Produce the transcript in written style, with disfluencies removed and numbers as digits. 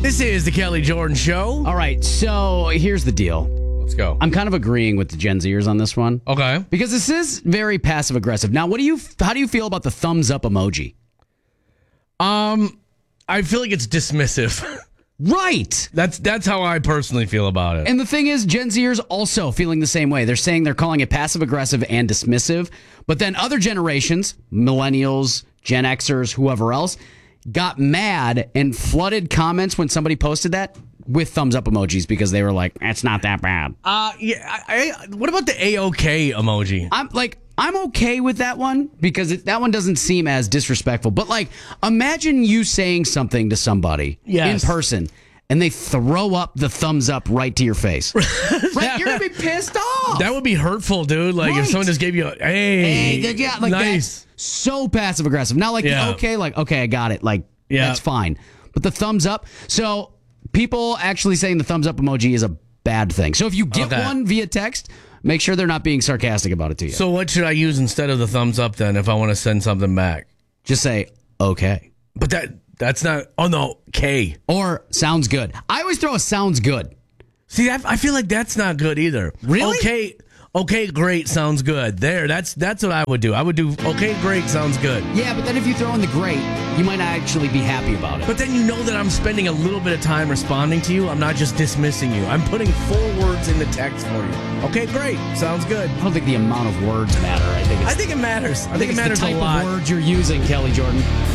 This is the Kelly Jordan Show. All right, so here's the deal. Let's go. I'm kind of agreeing with the Gen Zers on this one. Okay. Because this is very passive aggressive. Now, how do you feel about the thumbs up emoji? I feel like it's dismissive. Right. That's how I personally feel about it. And the thing is, Gen Zers also feeling the same way. They're saying they're calling it passive aggressive and dismissive. But then other generations, millennials, Gen Xers, whoever else, got mad and flooded comments when somebody posted that with thumbs up emojis because they were like, it's not that bad. Yeah. What about the AOK emoji? I'm okay with that one because that one doesn't seem as disrespectful. But imagine you saying something to somebody in person and they throw up the thumbs up right to your face. Right? You're going to be pissed off. That would be hurtful, dude. If someone just gave you a, hey nice. So passive aggressive. Not okay, I got it. That's fine. But the thumbs up. So people actually saying the thumbs up emoji is a bad thing. So if you get one via text, make sure they're not being sarcastic about it to you. So what should I use instead of the thumbs up then if I want to send something back? Just say, okay. But that's not, oh no, K. Or sounds good. I always throw a sounds good. See, I feel like that's not good either. Really? Okay, great, sounds good. That's what I would do. I would do, okay, great, sounds good. Yeah, but then if you throw in the great, you might not actually be happy about it. But then you know that I'm spending a little bit of time responding to you. I'm not just dismissing you. I'm putting full words in the text for you. Okay, great, sounds good. I don't think the amount of words matter. I think it matters. I think it matters the type a lot. of words you're using, Kelly Jordan.